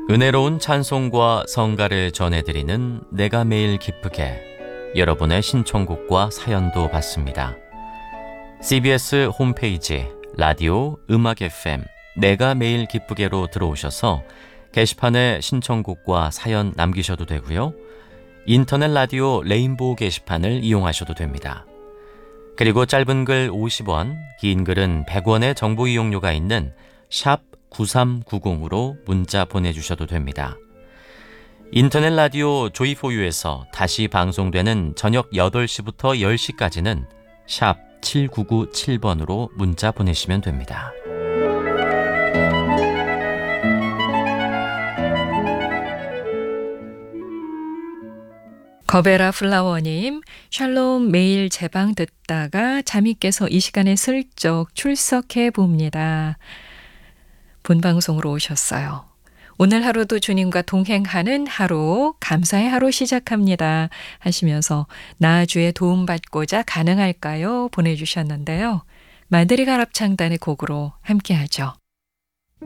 은혜로운 찬송과 성가를 전해드리는 내가 매일 기쁘게, 여러분의 신청곡과 사연도 받습니다. CBS 홈페이지 라디오 음악 FM 내가 매일 기쁘게로 들어오셔서 게시판에 신청곡과 사연 남기셔도 되고요. 인터넷 라디오 레인보우 게시판을 이용하셔도 됩니다. 그리고 짧은 글 50원, 긴 글은 100원의 정보 이용료가 있는 샵 9390으로 문자 보내주셔도 됩니다. 인터넷 라디오 조이포유에서 다시 방송되는 저녁 8시부터 10시까지는 샵 7997번으로 문자 보내시면 됩니다. 거베라 플라워님, 샬롬 매일 제 방 듣다가 잠이 깨서 이 시간에 슬쩍 출석해 봅니다. 본방송으로 오셨어요. 오늘 하루도 주님과 동행하는 하루, 감사의 하루 시작합니다 하시면서 나주에 도움받고자 가능할까요? 보내주셨는데요. 마드리가 합창단의 곡으로 함께하죠.